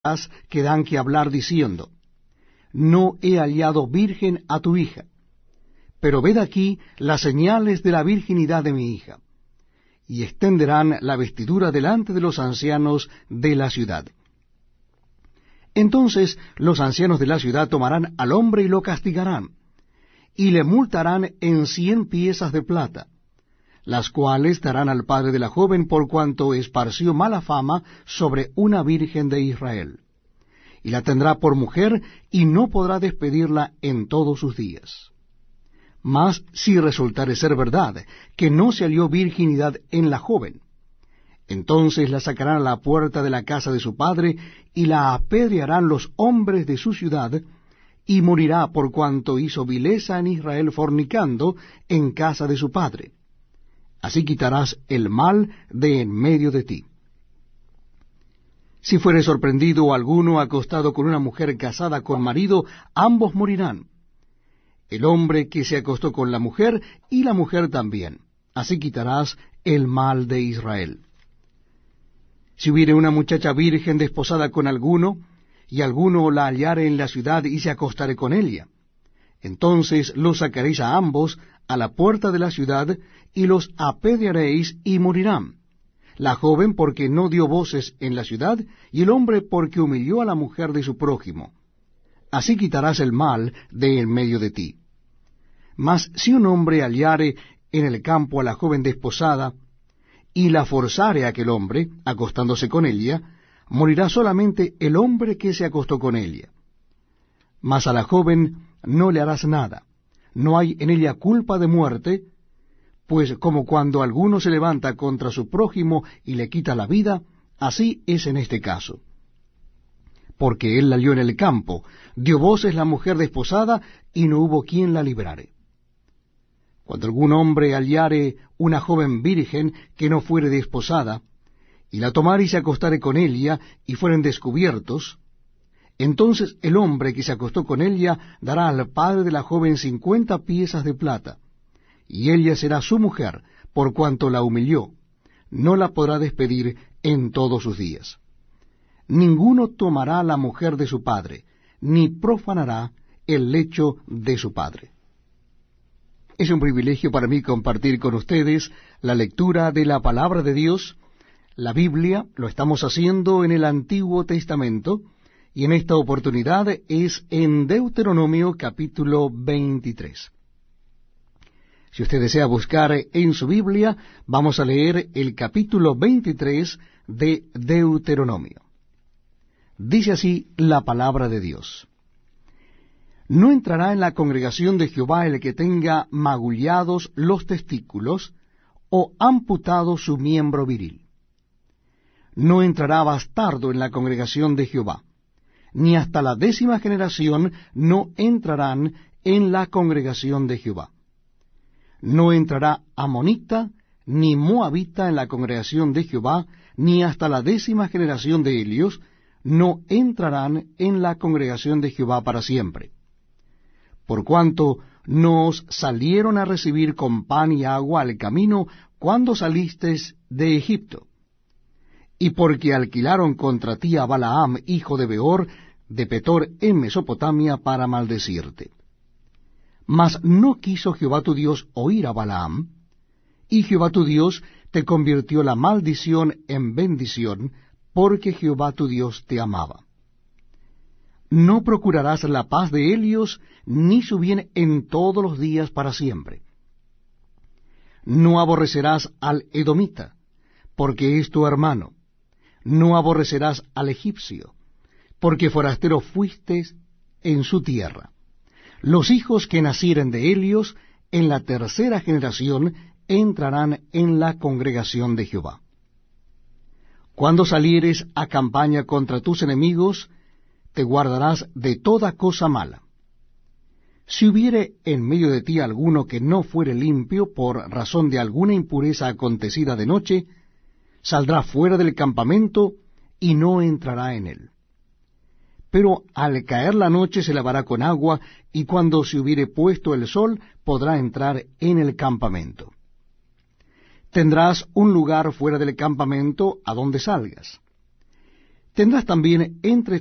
que dan que hablar diciendo, no he hallado virgen a tu hija, pero ved aquí las señales de la virginidad de mi hija, y extenderán la vestidura delante de los ancianos de la ciudad. Entonces los ancianos de la ciudad tomarán al hombre y lo castigarán, y le multarán en 100 piezas de plata, las cuales darán al padre de la joven por cuanto esparció mala fama sobre una virgen de Israel. Y la tendrá por mujer, y no podrá despedirla en todos sus días. Mas si resultare ser verdad que no se halló virginidad en la joven, entonces la sacarán a la puerta de la casa de su padre, y la apedrearán los hombres de su ciudad, y morirá por cuanto hizo vileza en Israel fornicando en casa de su padre. Así quitarás el mal de en medio de ti. Si fuere sorprendido alguno acostado con una mujer casada con marido, ambos morirán, el hombre que se acostó con la mujer y la mujer también. Así quitarás el mal de Israel. Si hubiere una muchacha virgen desposada con alguno, y alguno la hallare en la ciudad y se acostare con ella, entonces los sacaréis a ambos a la puerta de la ciudad, y los apedrearéis y morirán, la joven porque no dio voces en la ciudad, y el hombre porque humilló a la mujer de su prójimo. Así quitarás el mal de en medio de ti. Mas si un hombre hallare en el campo a la joven desposada, y la forzare a aquel hombre, acostándose con ella, morirá solamente el hombre que se acostó con ella. Mas a la joven no le harás nada, no hay en ella culpa de muerte, pues como cuando alguno se levanta contra su prójimo y le quita la vida, así es en este caso. Porque él la halló en el campo, dio voces la mujer desposada, y no hubo quien la librare. Cuando algún hombre hallare una joven virgen que no fuere desposada, y la tomare y se acostare con ella, y fueren descubiertos, entonces el hombre que se acostó con ella dará al padre de la joven 50 piezas de plata, y ella será su mujer, por cuanto la humilló, no la podrá despedir en todos sus días. Ninguno tomará la mujer de su padre, ni profanará el lecho de su padre. Es un privilegio para mí compartir con ustedes la lectura de la palabra de Dios. La Biblia lo estamos haciendo en el Antiguo Testamento, y en esta oportunidad es en Deuteronomio capítulo 23. Si usted desea buscar en su Biblia, vamos a leer el capítulo 23 de Deuteronomio. Dice así la palabra de Dios. No entrará en la congregación de Jehová el que tenga magullados los testículos o amputado su miembro viril. No entrará bastardo en la congregación de Jehová, ni hasta la 10ª generación no entrarán en la congregación de Jehová. No entrará amonita ni moabita en la congregación de Jehová, ni hasta la 10ª generación de ellos no entrarán en la congregación de Jehová para siempre. Por cuanto no os salieron a recibir con pan y agua al camino cuando salistes de Egipto, y porque alquilaron contra ti a Balaam, hijo de Beor, de Petor en Mesopotamia, para maldecirte. Mas no quiso Jehová tu Dios oír a Balaam, y Jehová tu Dios te convirtió la maldición en bendición, porque Jehová tu Dios te amaba. No procurarás la paz de ellos, ni su bien en todos los días para siempre. No aborrecerás al edomita, porque es tu hermano. No aborrecerás al egipcio, porque forastero fuiste en su tierra. Los hijos que nacieren de ellos en la 3ª generación entrarán en la congregación de Jehová. Cuando salieres a campaña contra tus enemigos, te guardarás de toda cosa mala. Si hubiere en medio de ti alguno que no fuere limpio por razón de alguna impureza acontecida de noche, saldrá fuera del campamento y no entrará en él. Pero al caer la noche se lavará con agua, y cuando se hubiere puesto el sol podrá entrar en el campamento. Tendrás un lugar fuera del campamento a donde salgas. Tendrás también entre